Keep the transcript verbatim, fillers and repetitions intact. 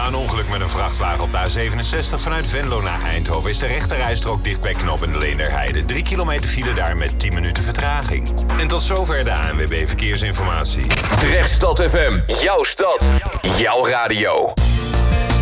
een ongeluk met een vrachtwagen op de A zevenenzestig. Vanuit Venlo naar Eindhoven is de rechterrijstrook dicht bij knooppunt Leenderheide. Drie kilometer file daar met tien minuten vertraging. En tot zover de A N W B Verkeersinformatie. Drechtstad F M, jouw stad, jouw radio.